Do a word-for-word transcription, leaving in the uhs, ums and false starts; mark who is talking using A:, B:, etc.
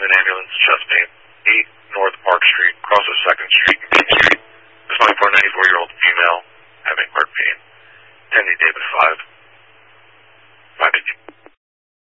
A: an ambulance, chest pain, eight North Park Street, cross of second Street and Main Street. Responding for a ninety-four-year-old female having heart pain. Attending David five. five eighteen.